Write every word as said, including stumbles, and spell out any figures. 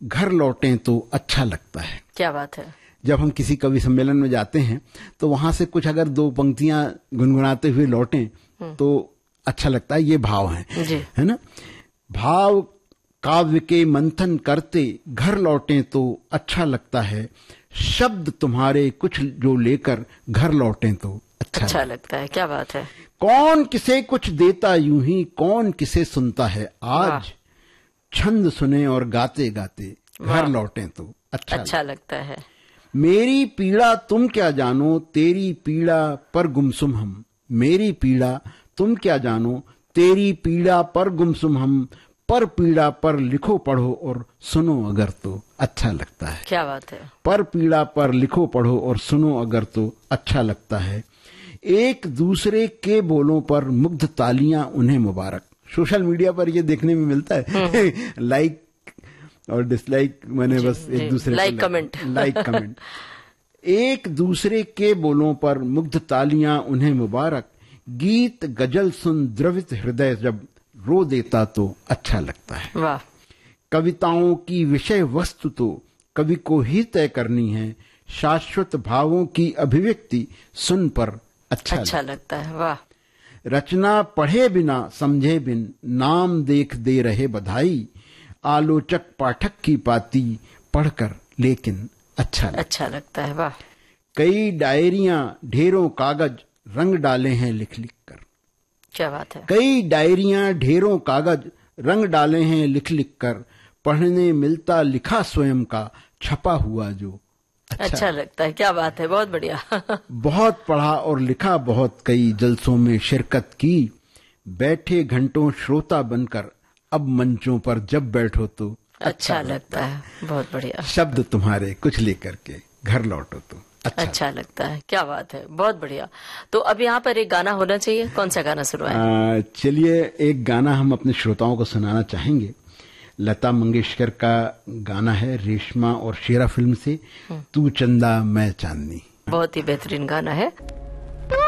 घर लौटें तो अच्छा लगता है। क्या बात है। जब हम किसी कवि सम्मेलन में जाते हैं तो वहां से कुछ अगर दो पंक्तियां गुनगुनाते हुए लौटें तो अच्छा लगता है। ये भाव है, है ना। भाव काव्य के मंथन करते घर लौटें तो अच्छा लगता है, शब्द तुम्हारे कुछ जो लेकर घर लौटें तो अच्छा, अच्छा लगता है। क्या बात है। कौन किसे कुछ देता यूं ही कौन किसे सुनता है, आज छंद सुने और गाते गाते घर लौटें तो अच्छा, अच्छा लगता है। मेरी पीड़ा तुम क्या जानो तेरी पीड़ा पर गुमसुम हम, मेरी पीड़ा तुम क्या जानो तेरी पीड़ा पर गुमसुम हम, पर पीड़ा पर लिखो पढ़ो और सुनो अगर तो अच्छा लगता है। क्या बात है। पर पीड़ा पर लिखो पढ़ो और सुनो अगर तो अच्छा लगता है। एक दूसरे के बोलों पर मुग्ध तालियां उन्हें मुबारक। सोशल मीडिया पर ये देखने में मिलता है लाइक और डिसलाइक, मैंने बस एक दूसरे लाइक कमेंट लाइक कमेंट एक दूसरे के बोलों पर मुग्ध तालियां उन्हें मुबारक, गीत गजल सुन द्रवित हृदय जब रो देता तो अच्छा लगता है। वाह। कविताओं की विषय वस्तु तो कवि को ही तय करनी है, शाश्वत भावों की अभिव्यक्ति सुन पर अच्छा, अच्छा लगता है। वाह। रचना पढ़े बिना समझे बिन नाम देख दे रहे बधाई, आलोचक पाठक की पाती पढ़कर लेकिन अच्छा लगता अच्छा लगता है। वाह। कई डायरियां ढेरों कागज रंग डाले हैं लिख लिख कर। क्या बात है। कई डायरियां ढेरों कागज रंग डाले हैं लिख लिख कर, पढ़ने मिलता लिखा स्वयं का छपा हुआ जो अच्छा, अच्छा लगता है। क्या बात है। बहुत बढ़िया बहुत पढ़ा और लिखा बहुत, कई जलसों में शिरकत की, बैठे घंटों श्रोता बनकर अब मंचों पर जब बैठो तो अच्छा, अच्छा लगता है। बहुत बढ़िया। शब्द तुम्हारे कुछ लेकर के घर लौटो तो अच्छा, अच्छा लगता है। क्या बात है। बहुत बढ़िया। तो अब यहाँ पर एक गाना होना चाहिए। कौन सा गाना सुनवाएं? चलिए एक गाना हम अपने श्रोताओं को सुनाना चाहेंगे। लता मंगेशकर का गाना है, रेशमा और शेरा फिल्म से, तू चंदा मैं चांदनी। बहुत ही बेहतरीन गाना है।